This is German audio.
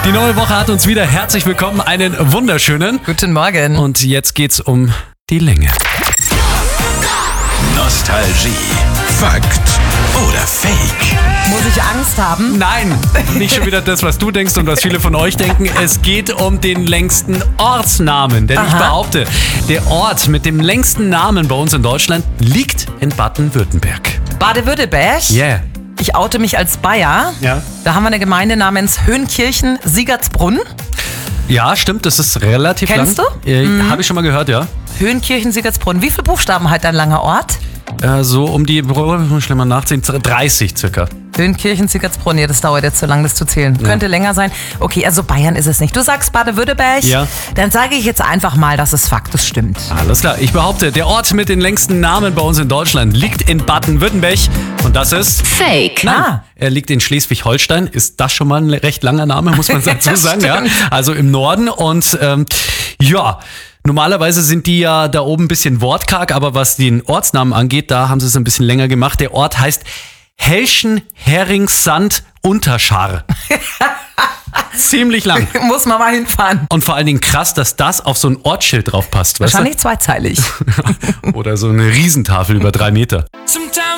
Die neue Woche hat uns wieder herzlich willkommen, einen wunderschönen. Guten Morgen. Und jetzt geht's um die Länge. Nostalgie, Fakt oder Fake? Muss ich Angst haben? Nein, nicht schon wieder das, was du denkst und was viele von euch denken. Es geht um den längsten Ortsnamen. Denn ich behaupte, der Ort mit dem längsten Namen bei uns in Deutschland liegt in Baden-Württemberg. Baden-Württemberg? Yeah. Ich oute mich als Bayer. Ja. Da haben wir eine Gemeinde namens Höhenkirchen-Siegertsbrunn. Ja, stimmt, das ist relativ Kennst lang. du? Habe ich schon mal gehört, ja. Höhenkirchen-Siegertsbrunn. Wie viele Buchstaben hat ein langer Ort? So um die, muss ich mal nachziehen, 30 circa. Höhenkirchen-Siegertsbrunn, ja, das dauert jetzt zu lang, das zu zählen. Ja. Könnte länger sein. Okay, also Bayern ist es nicht. Du sagst Baden-Württemberg? Ja. Dann sage ich jetzt einfach mal, dass es Fakt, das stimmt. Alles klar, ich behaupte, der Ort mit den längsten Namen bei uns in Deutschland liegt in Baden-Württemberg und das ist... Fake. Nein, er liegt in Schleswig-Holstein. Ist das schon mal ein recht langer Name, muss man dazu sagen. Ja? Also im Norden und ja... Normalerweise sind die ja da oben ein bisschen wortkarg, aber was den Ortsnamen angeht, da haben sie es ein bisschen länger gemacht. Der Ort heißt Helschen-Heringsand-Unterschar. Ziemlich lang. Muss man mal hinfahren. Und vor allen Dingen krass, dass das auf so ein Ortsschild drauf passt. Weißt Wahrscheinlich zweizeilig. du? Oder so eine Riesentafel über 3 Meter. Sometimes